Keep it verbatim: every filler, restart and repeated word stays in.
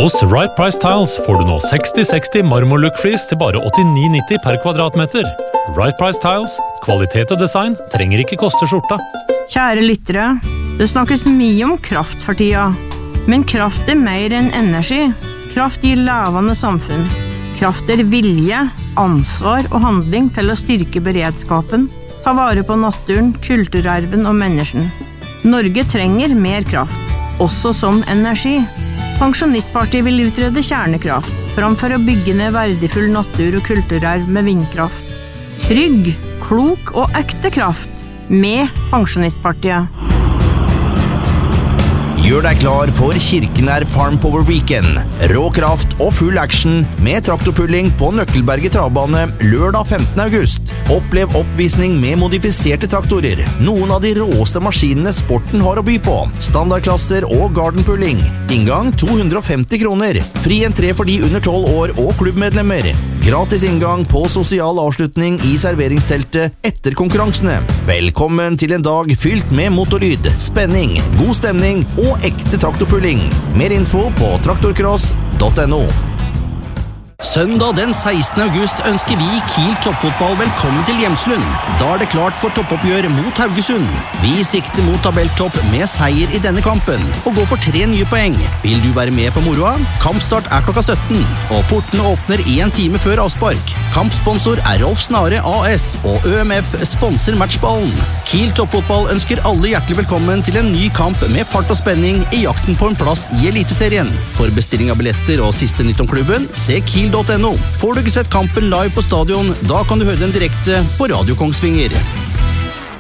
Hos Right Price Tiles får du nå seksti seksti marmorlook-flis til bare åttini nitti per kvadratmeter. Right Price Tiles, kvalitet og design trenger ikke koste skjorta. Kjære lyttere, det snakkes mye om kraft for tida. Men kraft er mer enn energi. Kraft gir levende samfunn. Kraft er vilje, ansvar og handling til å styrke beredskapen, ta vare på naturen, kulturarven og mennesken. Norge trenger mer kraft, også som energi. Pensjonistpartiet vil utrede kjernekraft, framfor å bygge ned verdifull natur og kulturarv med vindkraft. Trygg, klok og ekte kraft med Pensjonistpartiet. Gjør deg klar for Kirkenær Farm Power Weekend. Rå kraft og full action med traktorpulling på Nøkkelberget travbane lørdag femtende august. Opplev oppvisning med modifiserte traktorer. Noen av de råeste maskinene sporten har å by på. Standardklasser og gardenpulling. Inngang to hundre og femti kroner. Fri entré for de under tolv år og klubbmedlemmer. Gratis inngang på sosial avslutning i serveringsteltet etter konkurransene. Velkommen til en dag fylt med motorlyd, spenning, god stemning og ekte traktorpulling. Mer info på traktorcross punktum no. Søndag den sekstende august ønsker vi Kiel toppfotball velkommen til Hjemslund. Da er det klart for toppoppgjør mot Haugesund. Vi sikter mot tabelltopp med seier i denne kampen, og går for tre nye poeng. Vil du være med på moroa? Kampstart er klokka sytten, og portene åpner en time før avspark. Kampsponsor er Rolf Snare A S, og Ø M F sponser matchballen. Kiel toppfotball ønsker alle hjertelig velkommen til en ny kamp med fart og spenning i jakten på en plass i Eliteserien. For bestilling av billetter og siste nytt om klubben, se Kiel punktum no. Får du ikke sett kampen live på stadion, da kan du høre den direkte på Radio Kongsvinger.